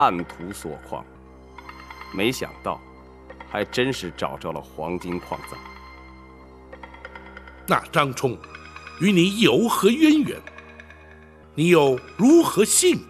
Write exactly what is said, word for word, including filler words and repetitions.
按图索邡，没想到还真是找着了黄金矿藏。 那张冲与你有何渊源？你又如何性